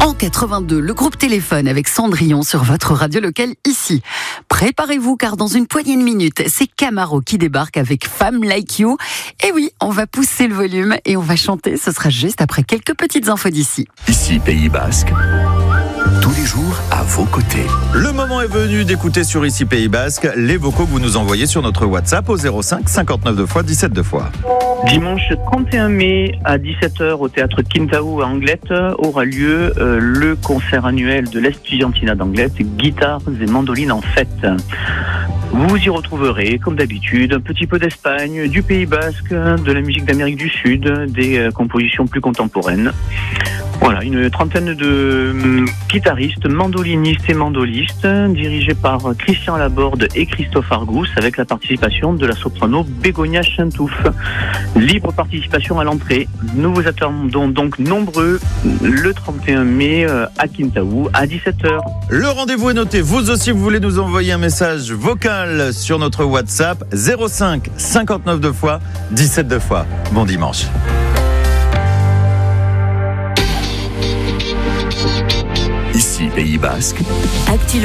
En 82, le groupe Téléphone avec Cendrillon sur votre radio locale ici. Préparez-vous car dans une poignée de minutes, c'est Camaro qui débarque avec Femme Like You. Et oui, on va pousser le volume et on va chanter. Ce sera juste après quelques petites infos d'ici. Ici Pays Basque, tous les jours à vos côtés. Le moment est venu d'écouter sur Ici Pays Basque les vocaux que vous nous envoyez sur notre WhatsApp au 05 59 2 fois 17 2 fois. Dimanche 31 mai à 17h au théâtre Kintaou à Anglette aura lieu le concert annuel de l'Estudiantina d'Anglette, guitares et mandolines en fête. Vous y retrouverez, comme d'habitude, un petit peu d'Espagne, du Pays Basque, de la musique d'Amérique du Sud, des compositions plus contemporaines. Voilà, une trentaine de guitaristes, mandolinistes et mandolistes, dirigés par Christian Laborde et Christophe Argous, avec la participation de la soprano Bégonia Chintouf. Libre participation à l'entrée. Nous vous attendons donc nombreux le 31 mai à Kintaou à 17h. Le rendez-vous est noté. Vous aussi, vous voulez nous envoyer un message vocal sur notre WhatsApp 05 59 2 fois 17 2 fois. Bon dimanche. Ici Pays Basque.